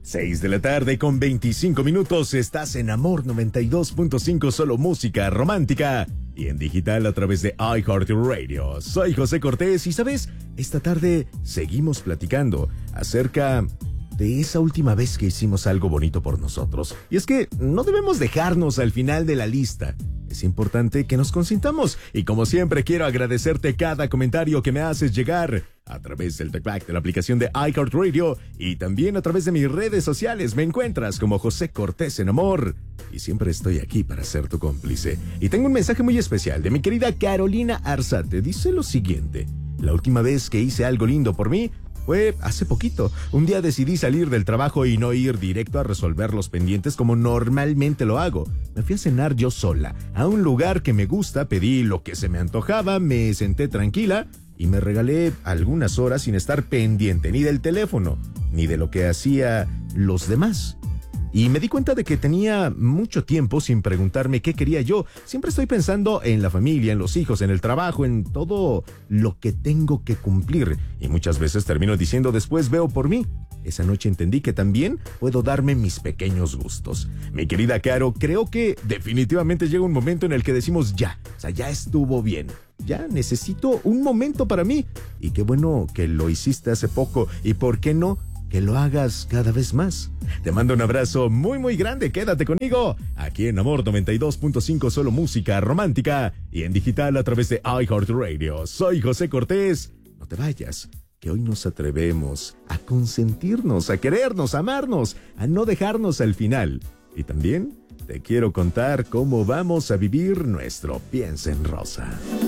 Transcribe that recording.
6 de la tarde con 25 minutos, estás en Amor 92.5, solo música romántica y en digital a través de iHeartRadio. Soy José Cortés y, ¿sabes? Esta tarde seguimos platicando acerca de esa última vez que hicimos algo bonito por nosotros. Y es que no debemos dejarnos al final de la lista. Es importante que nos consintamos y, como siempre, quiero agradecerte cada comentario que me haces llegar a través del TalkBack de la aplicación de iHeartRadio y también a través de mis redes sociales. Me encuentras como José Cortés en Amor y siempre estoy aquí para ser tu cómplice. Y tengo un mensaje muy especial de mi querida Carolina Arzate. Dice lo siguiente: la última vez que hice algo lindo por mí fue hace poquito. Un día decidí salir del trabajo y no ir directo a resolver los pendientes como normalmente lo hago. Me fui a cenar yo sola, a un lugar que me gusta, pedí lo que se me antojaba, me senté tranquila y me regalé algunas horas sin estar pendiente ni del teléfono, ni de lo que hacía los demás. Y me di cuenta de que tenía mucho tiempo sin preguntarme qué quería yo. Siempre estoy pensando en la familia, en los hijos, en el trabajo, en todo lo que tengo que cumplir. Y muchas veces termino diciendo después veo por mí. Esa noche entendí que también puedo darme mis pequeños gustos. Mi querida Caro, creo que definitivamente llega un momento en el que decimos ya. O sea, ya estuvo bien. Ya necesito un momento para mí. Y qué bueno que lo hiciste hace poco. ¿Y por qué no que lo hagas cada vez más? Te mando un abrazo muy muy grande, quédate conmigo aquí en Amor 92.5, solo música romántica y en digital a través de iHeartRadio. Soy José Cortés, no te vayas, que hoy nos atrevemos a consentirnos, a querernos, a amarnos, a no dejarnos al final. Y también te quiero contar cómo vamos a vivir nuestro Piensa en Rosa.